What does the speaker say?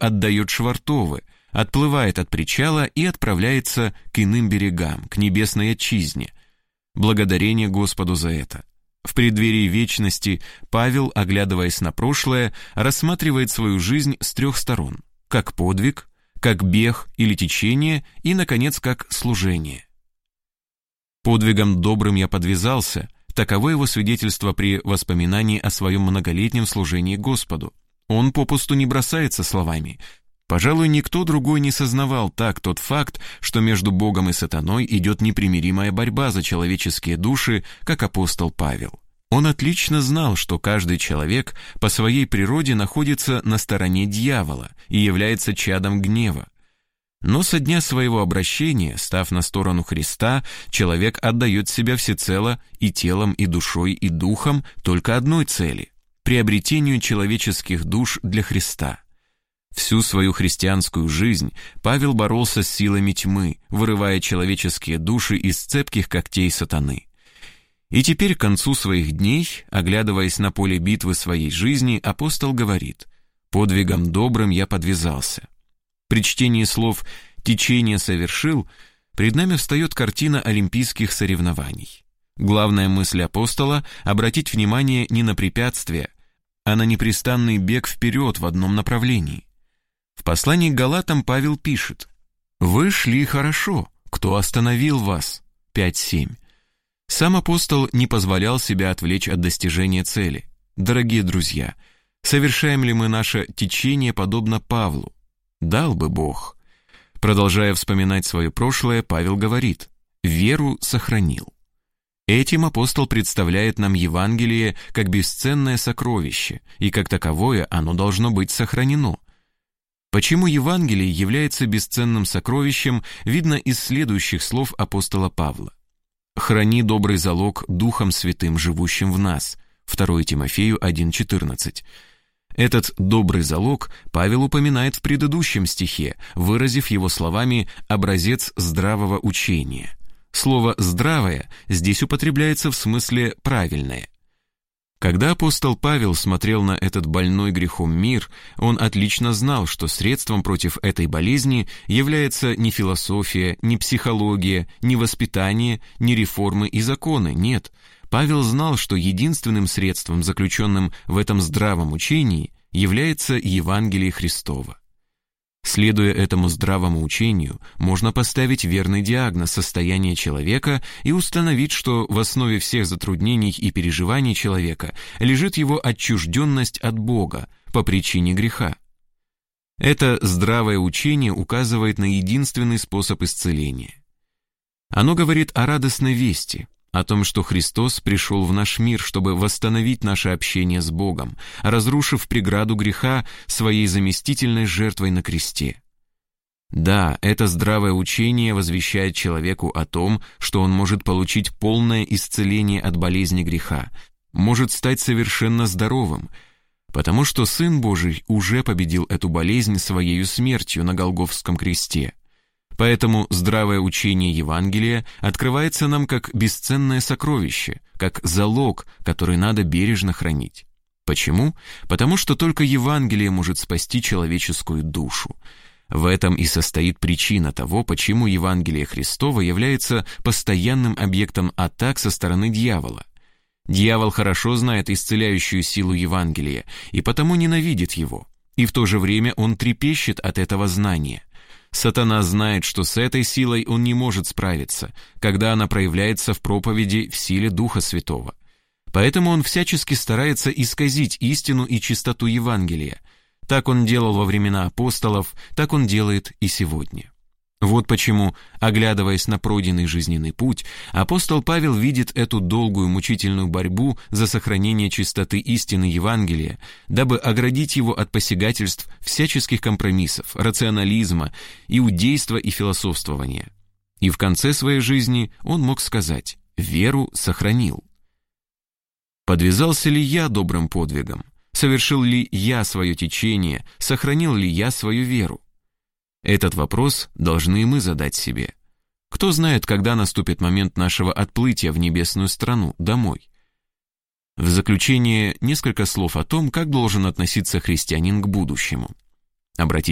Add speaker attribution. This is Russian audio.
Speaker 1: отдает швартовы, отплывает от причала и отправляется к иным берегам, к небесной отчизне. Благодарение Господу за это. В преддверии вечности Павел, оглядываясь на прошлое, рассматривает свою жизнь с 3 сторон: как подвиг, как бег или течение и, наконец, как служение. «Подвигом добрым я подвязался», таково его свидетельство при воспоминании о своем многолетнем служении Господу. Он попусту не бросается словами. Пожалуй, никто другой не сознавал так тот факт, что между Богом и сатаной идет непримиримая борьба за человеческие души, как апостол Павел. Он отлично знал, что каждый человек по своей природе находится на стороне дьявола и является чадом гнева. Но со дня своего обращения, став на сторону Христа, человек отдает себя всецело и телом, и душой, и духом только одной цели – приобретению человеческих душ для Христа. Всю свою христианскую жизнь Павел боролся с силами тьмы, вырывая человеческие души из цепких когтей сатаны. И теперь к концу своих дней, оглядываясь на поле битвы своей жизни, апостол говорит: «Подвигом добрым я подвязался». При чтении слов «течение совершил» пред нами встает картина олимпийских соревнований. Главная мысль апостола — обратить внимание не на препятствия, а на непрестанный бег вперед в одном направлении. В послании к Галатам Павел пишет: «Вы шли хорошо, кто остановил вас?» 5:7. Сам апостол не позволял себя отвлечь от достижения цели. Дорогие друзья, совершаем ли мы наше течение подобно Павлу? Дал бы Бог. Продолжая вспоминать свое прошлое, Павел говорит: «Веру сохранил». Этим апостол представляет нам Евангелие как бесценное сокровище, и как таковое оно должно быть сохранено. Почему Евангелие является бесценным сокровищем, видно из следующих слов апостола Павла: «Храни добрый залог Духом Святым, живущим в нас» 2 Тимофею 1:14. Этот добрый залог Павел упоминает в предыдущем стихе, выразив его словами «образец здравого учения». Слово «здравое» здесь употребляется в смысле «правильное». Когда апостол Павел смотрел на этот больной грехом мир, он отлично знал, что средством против этой болезни является не философия, не психология, не воспитание, не реформы и законы, нет. Павел знал, что единственным средством, заключенным в этом здравом учении, является Евангелие Христово. Следуя этому здравому учению, можно поставить верный диагноз состояния человека и установить, что в основе всех затруднений и переживаний человека лежит его отчужденность от Бога по причине греха. Это здравое учение указывает на единственный способ исцеления. Оно говорит о радостной вести, о том, что Христос пришел в наш мир, чтобы восстановить наше общение с Богом, разрушив преграду греха своей заместительной жертвой на кресте. Да, это здравое учение возвещает человеку о том, что он может получить полное исцеление от болезни греха, может стать совершенно здоровым, потому что Сын Божий уже победил эту болезнь своею смертью на Голгофском кресте. Поэтому здравое учение Евангелия открывается нам как бесценное сокровище, как залог, который надо бережно хранить. Почему? Потому что только Евангелие может спасти человеческую душу. В этом и состоит причина того, почему Евангелие Христово является постоянным объектом атак со стороны дьявола. Дьявол хорошо знает исцеляющую силу Евангелия и потому ненавидит его, и в то же время он трепещет от этого знания. Сатана знает, что с этой силой он не может справиться, когда она проявляется в проповеди в силе Духа Святого. Поэтому он всячески старается исказить истину и чистоту Евангелия. Так он делал во времена апостолов, так он делает и сегодня. Вот почему, оглядываясь на пройденный жизненный путь, апостол Павел видит эту долгую мучительную борьбу за сохранение чистоты истины Евангелия, дабы оградить его от посягательств всяческих компромиссов, рационализма, иудейства и философствования. И в конце своей жизни он мог сказать: «Веру сохранил». Подвязался ли я добрым подвигом? Совершил ли я свое течение? Сохранил ли я свою веру? Этот вопрос должны и мы задать себе. Кто знает, когда наступит момент нашего отплытия в небесную страну, домой? В заключение несколько слов о том, как должен относиться христианин к будущему. Обратите